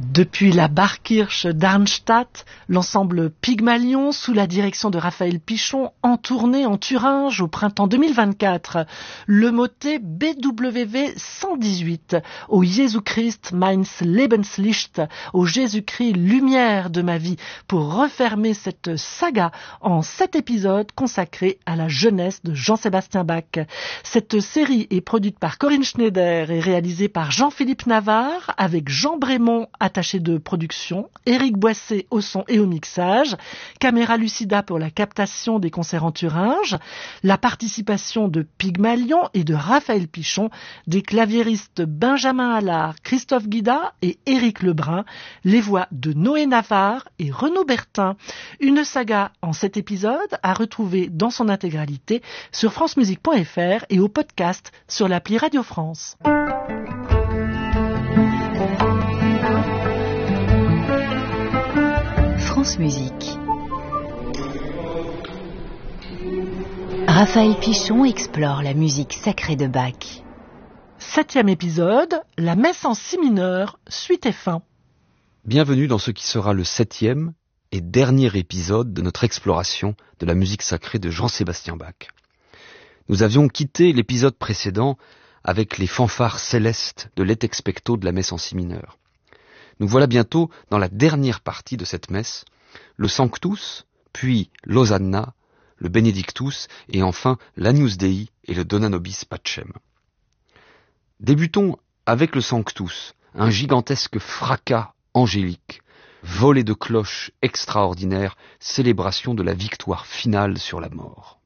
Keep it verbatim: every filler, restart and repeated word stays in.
Depuis la Barkirche d'Arnstadt, l'ensemble Pygmalion, sous la direction de Raphaël Pichon, en tournée en Thuringe au printemps deux mille vingt-quatre. Le motet B W V cent dix-huit, au Jésus Christ meines Lebenslicht, au Jésus-Christ lumière de ma vie, pour refermer cette saga en sept épisodes consacrés à la jeunesse de Jean-Sébastien Bach. Cette série est produite par Corinne Schneider et réalisée par Jean-Philippe Navarre, avec Jean Brémond, attaché de production, Éric Boissé au son et au mixage, Caméra Lucida pour la captation des concerts en Thuringe, la participation de Pygmalion et de Raphaël Pichon, des claviéristes Benjamin Allard, Christophe Guida et Éric Lebrun, les voix de Noé Navarre et Renaud Bertin. Une saga en sept épisodes à retrouver dans son intégralité sur francemusique point f r et au podcast sur l'appli Radio France. France Musique. Raphaël Pichon explore la musique sacrée de Bach. Septième épisode, la messe en si mineur, suite et fin. Bienvenue dans ce qui sera le septième et dernier épisode de notre exploration de la musique sacrée de Jean-Sébastien Bach. Nous avions quitté l'épisode précédent avec les fanfares célestes de l'Et Expecto de la messe en si mineur. Nous voilà bientôt dans la dernière partie de cette messe, le Sanctus, puis l'Hosanna, le Benedictus et enfin l'Agnus Dei et le Dona Nobis Pacem. Débutons avec le Sanctus, un gigantesque fracas angélique, volée de cloches extraordinaires, célébration de la victoire finale sur la mort.